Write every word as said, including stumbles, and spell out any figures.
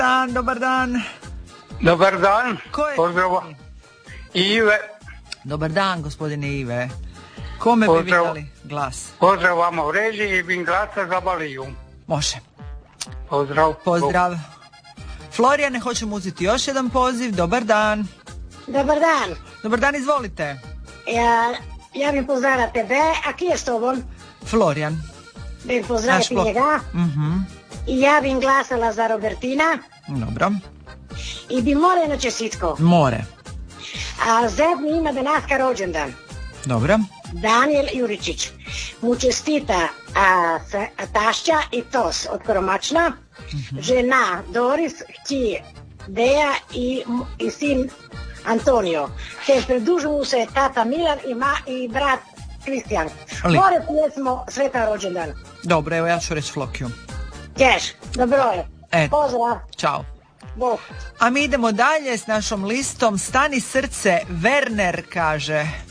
dan, dobar dan. Dobar dan. Ko je? Pozdrav. Ive. Dobar dan, gospodine Ive. Kome bi vi dali glas? Pozdrav vama u režiji i bih glasa za Baliju. Može. Pozdrav. Pozdrav. Florijane, hoćemo uzeti još jedan poziv. Dobar dan. Dobar dan. Dobar dan, izvolite. Ja, ja bih pozdravila tebe, a ki je s tobom? Florijan. Bih pozdraviti Naš njega. Mhm. I ja bih glasala za Robertina. Dobro. I bi more jedno čestitko. More. A zed mi ima danaska rođendan. Dobro. Daniel Juričić. Mu čestita a, sa, a, tašća i tos od Koromačna. Mm-hmm. Žena Doris, kći Deja i, i sin Antonio. Te predužu mu se tata Milan i, ma, i brat Kristijan. More pjesmo Sveta rođendan. Dobro, evo ja ću reći Flokiju. Ćeš, dobro je. E, pozdrav. Ćao. Bog. A mi idemo dalje s našom listom. Stani srce, Werner kaže.